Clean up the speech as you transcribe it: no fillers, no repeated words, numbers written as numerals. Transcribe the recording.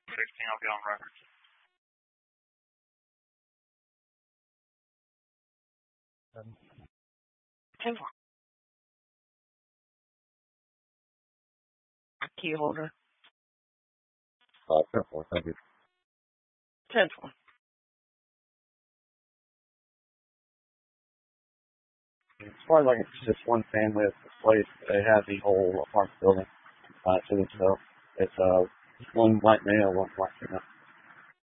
16, I'll get on record. 10-4. Key holder. 10-4, thank you. 10-4. As far as like it's just one family at the place, they have the whole apartment building to themselves. It's one white male, one black female.